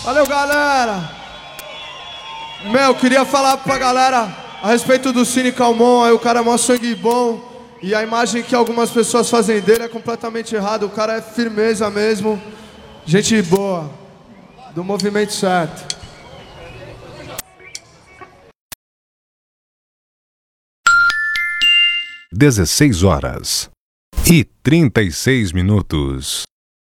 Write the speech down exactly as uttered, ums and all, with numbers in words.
Valeu, galera. Meu, queria falar pra galera a respeito do Cine Calmon. Aí o cara é mó sangue bom. E a imagem que algumas pessoas fazem dele é completamente errada. O cara é firmeza mesmo. Gente boa. Do movimento certo. dezesseis horas e trinta e seis minutos.